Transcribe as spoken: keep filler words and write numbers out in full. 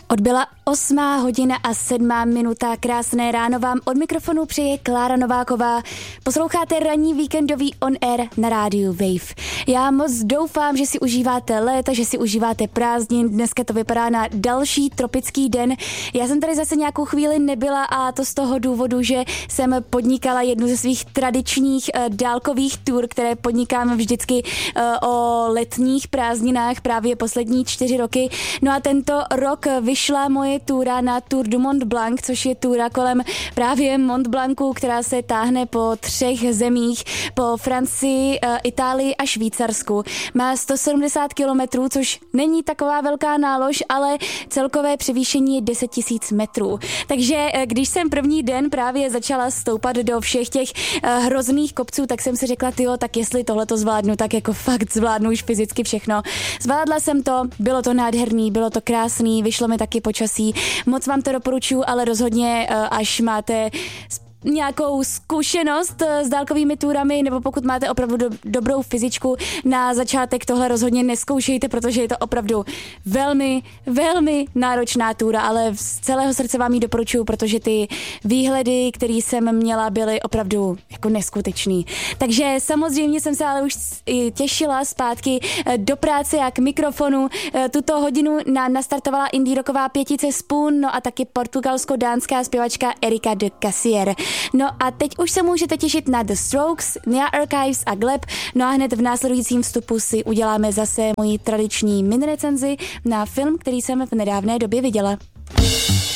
Odbyla osmá hodina a sedmá minuta. Krásné ráno vám od mikrofonu přeje Klára Nováková. Posloucháte ranní víkendový On Air na rádiu Wave. Já moc doufám, že si užíváte léta, že si užíváte prázdnin. Dneska to vypadá na další tropický den. Já jsem tady zase nějakou chvíli nebyla a to z toho důvodu, že jsem podnikala jednu ze svých tradičních uh, dálkových tur, které podnikáme vždycky uh, o letních prázdninách právě poslední čtyři roky. No a tento rok vyšla moje túra na Tour du Mont Blanc, což je túra kolem právě Mont Blancu, která se táhne po třech zemích, po Francii, Itálii a Švýcarsku. Má sto sedmdesát kilometrů, což není taková velká nálož, ale celkové převýšení je deset tisíc metrů. Takže když jsem první den právě začala stoupat do všech těch hrozných kopců, tak jsem si řekla, tyjo, tak jestli tohle to zvládnu, tak jako fakt zvládnu už fyzicky všechno. Zvládla jsem to, bylo to nádherný, bylo to krásný, vyšlo mi taky počasí. Moc vám to doporučuji, ale rozhodně, až máte nějakou zkušenost s dálkovými túrami, nebo pokud máte opravdu do, dobrou fyzičku, na začátek tohle rozhodně neskoušejte, protože je to opravdu velmi, velmi náročná túra, ale z celého srdce vám ji doporučuji, protože ty výhledy, které jsem měla, byly opravdu jako neskutečný. Takže samozřejmě jsem se ale už těšila zpátky do práce a k mikrofonu. Tuto hodinu nám nastartovala indie rocková pětice Spoon, no a taky portugalsko-dánská zpěvačka Erika de Casier. No a teď už se můžete těšit na The Strokes, Nia Archives a Gleb. No a hned v následujícím vstupu si uděláme zase moji tradiční mini recenzi na film, který jsem v nedávné době viděla.